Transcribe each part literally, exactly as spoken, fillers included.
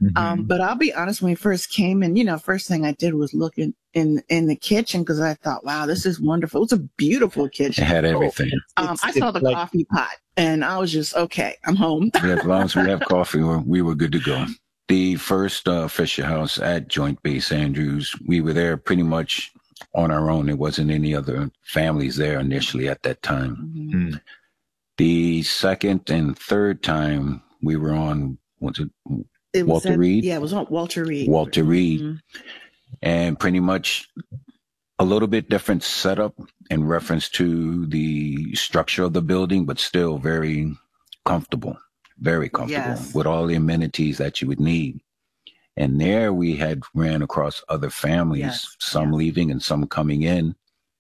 Um, but I'll be honest, when we first came in, you know, first thing I did was look in, in, in the kitchen because I thought, wow, this is wonderful. It was a beautiful kitchen. It had everything. Um, I saw the like, coffee pot and I was just, okay, I'm home. Yeah, as long as we have coffee, we're, we were good to go. The first uh, Fisher House at Joint Base Andrews, we were there pretty much on our own. There wasn't any other families there initially at that time. mm, The second and third time we were on, was it It was Walter at- Reed? Yeah, it was on Walter Reed. Walter Reed. Mhm. And pretty much a little bit different setup in reference to the structure of the building, but still very comfortable, very comfortable Yes. with all the amenities that you would need. And there we had ran across other families, Yes. some Yeah. leaving and some coming in,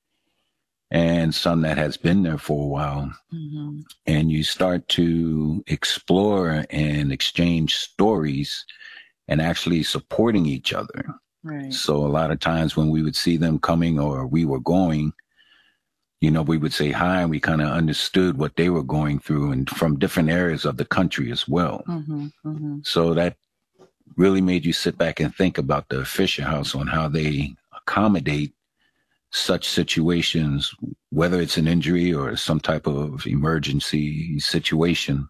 and some that has been there for a while. Mhm. And you start to explore and exchange stories and actually supporting each other. Right. So a lot of times when we would see them coming or we were going, you know, we would say hi and we kind of understood what they were going through and from different areas of the country as well. Mm-hmm, mm-hmm. So that really made you sit back and think about the Fisher House on how they accommodate such situations, whether it's an injury or some type of emergency situation.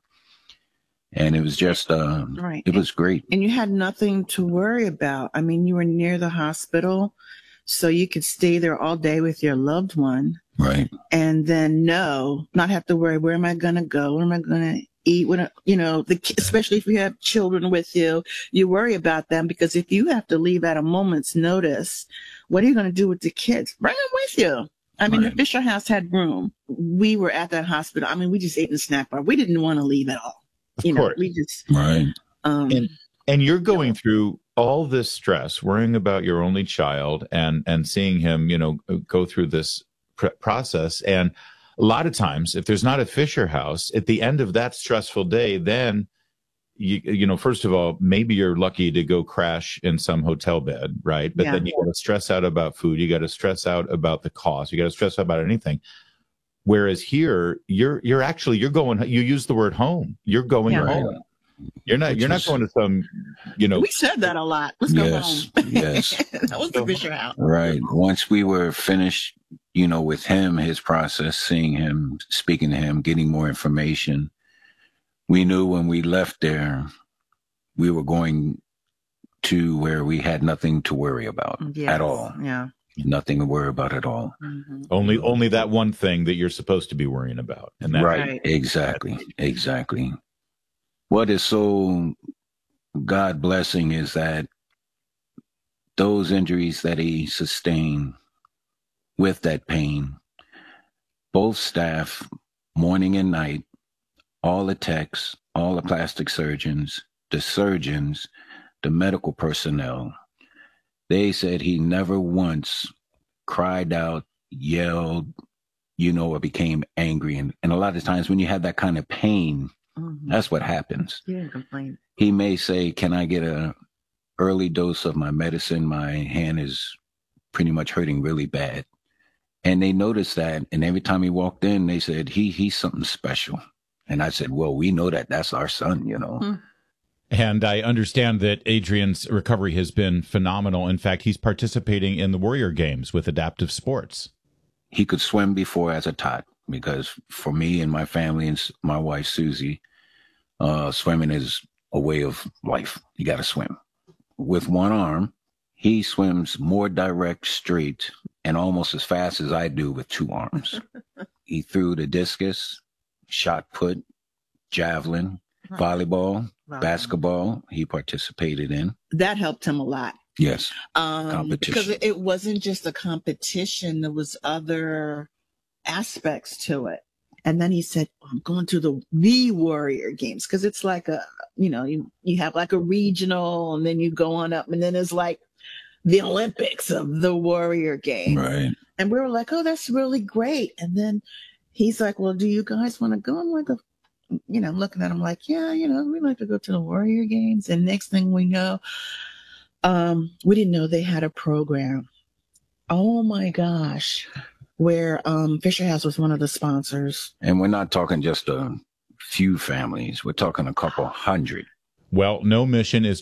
And it was just, uh, Right. it was great. And you had nothing to worry about. I mean, you were near the hospital, so you could stay there all day with your loved one Right. and then no, not have to worry, where am I going to go? Where am I going to eat? When, you know, the, ki- especially if you have children with you, you worry about them because if you have to leave at a moment's notice, what are you going to do with the kids? Bring them with you. I mean, Right. the Fisher House had room. We were at that hospital. I mean, we just ate in the snack bar. We didn't want to leave at all. of You know, course. we just, Right. um, And and you're going through all this stress, worrying about your only child and and seeing him, you know, go through this pr- process. And a lot of times, if there's not a Fisher House at the end of that stressful day, then you you know, first of all, maybe you're lucky to go crash in some hotel bed, right? But Yeah. then you got to stress out about food. You got to stress out about the cost. You got to stress out about anything. Whereas here, you're you're actually you're going. You use the word home. You're going Yeah. home. You're not. Which You're not is- going to some. You know. we said that a lot. Let's go Yes. home. Yes. That was the Fisher House. Right. Once we were finished, you know, with him, his process, seeing him, speaking to him, getting more information, we knew when we left there, we were going to where we had nothing to worry about Yes. at all. Yeah. Nothing to worry about at all. Mhm. Only, only that one thing that you're supposed to be worrying about, and that, Right. Right. Exactly. Exactly. What is so God blessing is that those injuries that he sustained with that pain, both staff, morning and night, all the techs, all the plastic surgeons, the surgeons, the medical personnel, they said he never once cried out, yelled, you know, or became angry. And, and a lot of times when you have that kind of pain, Mhm. that's what happens. You didn't complain. He may say, can I get a early dose of my medicine? My hand is pretty much hurting really bad. And they noticed that. And every time he walked in, they said, he he's something special. And I said, well, we know that. That's our son, you know. Hmm. And I understand that Adrian's recovery has been phenomenal. In fact, he's participating in the Warrior Games with Adaptive Sports. He could swim before as a tot, because for me and my family and s- my wife, Susie, uh, swimming is a way of life. You got to swim. With one arm, he swims more direct, straight, and almost as fast as I do with two arms. He threw the discus, shot put, javelin, volleyball, Wow. basketball. He participated in. That helped him a lot. Yes. Um, Competition. because it, it wasn't just a competition. There was other aspects to it. And then he said, I'm going to the, the Warrior Games. Cause it's like a, you know, you, you have like a regional and then you go on up and then it's like the Olympics of the Warrior Games. Right. And we were like, oh, that's really great. And then he's like, well, do you guys want to go? I'm like, you know, I'm looking at him like, yeah, you know, we like to go to the Warrior Games. And next thing we know, um, we didn't know they had a program. Oh my gosh. Where um, Fisher House was one of the sponsors. And we're not talking just a few families. We're talking a couple hundred. Well, no mission is